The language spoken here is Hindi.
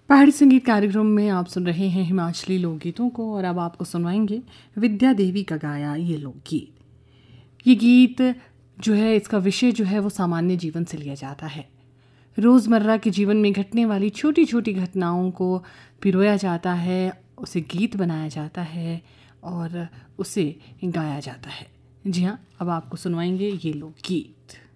पहाड़ी संगीत कार्यक्रम में आप सुन रहे हैं हिमाचली लोकगीतों को और अब आपको सुनवाएंगे विद्या देवी का गाया ये लोकगीत। ये गीत जो है, इसका विषय जो है वो सामान्य जीवन से लिया जाता है। रोज़मर्रा के जीवन में घटने वाली छोटी छोटी घटनाओं को पिरोया जाता है, उसे गीत बनाया जाता है और उसे गाया जाता है। जी हाँ, अब आपको सुनवाएंगे ये लोकगीत।